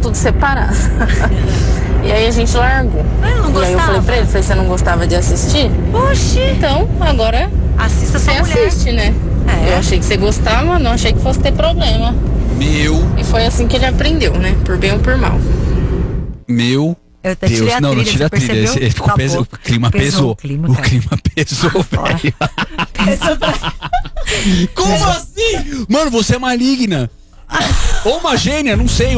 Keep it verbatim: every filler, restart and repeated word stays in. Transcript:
tudo separado. E aí a gente largou. Eu não e aí eu falei pra ele, falei, você não gostava de assistir? Oxi. Então, agora assista você sua mulher. assiste, né? É. Eu achei que você gostava, não achei que fosse ter problema. Meu. E foi assim que ele aprendeu, né? Por bem ou por mal. Meu Eu até Deus, tirei a não, trilha, não tira a você trilha. percebeu? Esse- ficou Tá peso- bom. o clima Pesou pesou. o clima, O cara. clima pesou, fora. velho. Pesou pra- Como assim? Mano, você é maligna. Ou uma gênia, não sei.